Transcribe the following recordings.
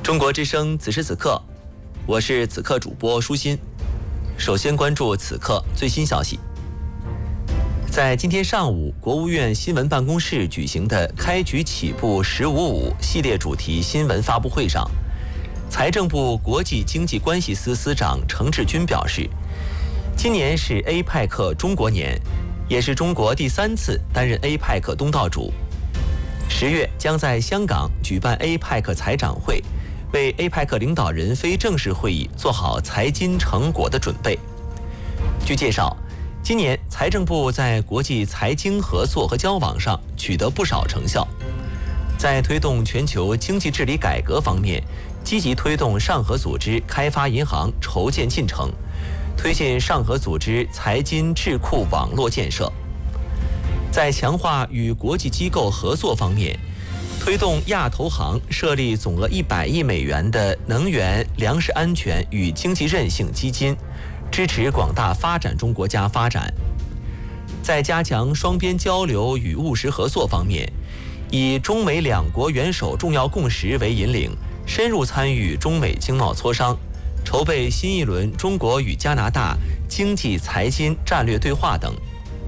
中国之声此时此刻，我是此刻主播舒心。首先关注此刻最新消息。在今天上午，国务院新闻办公室举行的开局起步“1055”系列主题新闻发布会上，财政部国际经济关系司司长程志军表示，今年是 APEC 中国年，也是中国第3次担任 APEC 东道主。10月将在香港举办 APEC 财长会，为 APEC 领导人非正式会议做好财经成果的准备。据介绍，今年财政部在国际财经合作和交往上取得不少成效，在推动全球经济治理改革方面，积极推动上合组织开发银行筹建进程，推进上合组织财经智库网络建设。在强化与国际机构合作方面，推动亚投行设立总额100亿美元的能源、粮食安全与经济韧性基金，支持广大发展中国家发展。在加强双边交流与务实合作方面，以中美两国元首重要共识为引领，深入参与中美经贸磋商，筹备新一轮中国与加拿大经济财经战略对话等。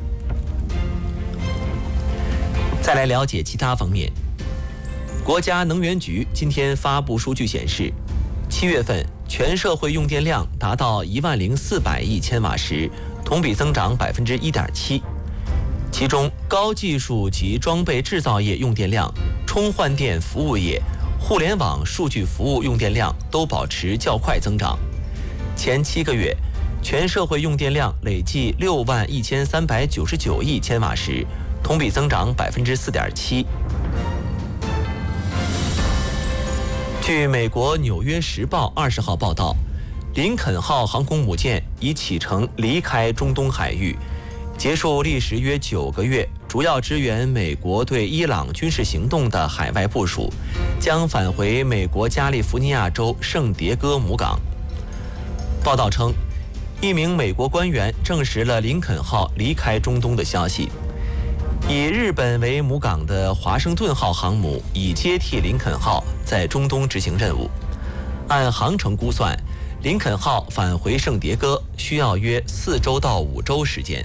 再来了解其他方面。国家能源局今天发布数据显示，7月份全社会用电量达到10400亿千瓦时，同比增长1.7%。其中，高技术及装备制造业用电量、充换电服务业、互联网数据服务用电量都保持较快增长。前7个月，全社会用电量累计61399亿千瓦时，同比增长4.7%。据美国《纽约时报》20号报道，林肯号航空母舰已启程离开中东海域，结束历时约9个月，主要支援美国对伊朗军事行动的海外部署，将返回美国加利福尼亚州圣迭戈母港。报道称，一名美国官员证实了林肯号离开中东的消息。以日本为母港的华盛顿号航母已接替林肯号在中东执行任务。按航程估算，林肯号返回圣迭戈需要约4周到5周时间。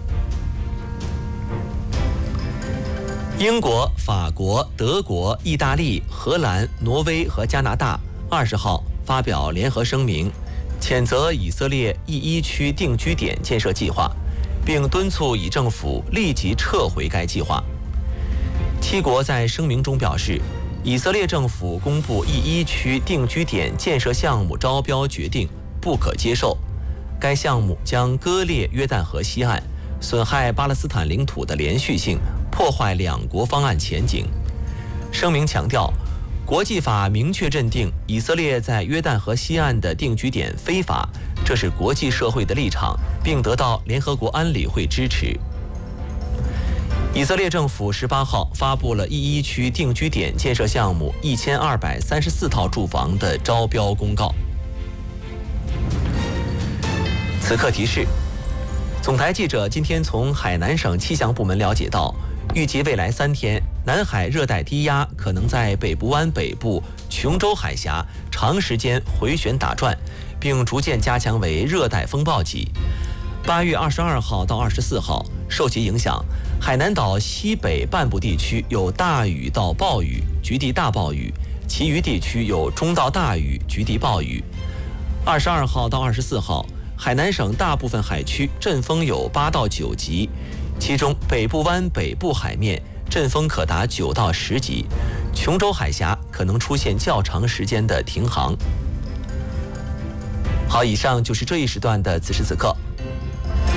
英国、法国、德国、意大利、荷兰、挪威和加拿大20号发表联合声明，谴责以色列E1区定居点建设计划，并敦促以政府立即撤回该计划。7国在声明中表示，以色列政府公布E1区定居点建设项目招标决定不可接受，该项目将割裂约旦河西岸，损害巴勒斯坦领土的连续性，破坏两国方案前景。声明强调，国际法明确认定以色列在约旦河西岸的定居点非法，这是国际社会的立场，并得到联合国安理会支持。以色列政府18号发布了E1区定居点建设项目1234套住房的招标公告。此刻提示，总台记者今天从海南省气象部门了解到，预计未来3天，南海热带低压可能在北部湾北部、琼州海峡长时间回旋打转，并逐渐加强为热带风暴级。8月22号到24号，受其影响，海南岛西北半部地区有大雨到暴雨，局地大暴雨，其余地区有中到大雨，局地暴雨。22号到24号，海南省大部分海区阵风有8到9级，其中北部湾北部海面阵风可达9到10级，琼州海峡可能出现较长时间的停航。好，以上就是这一时段的此时此刻。